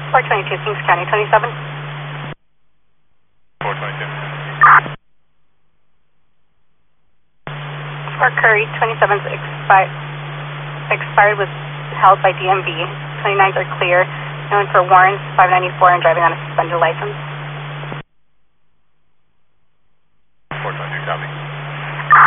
422, Kings County, 27. 422. Fort Curry, 27's expired was held by DMV. 29s are clear. Known for warrants, 594, and driving on a suspended license.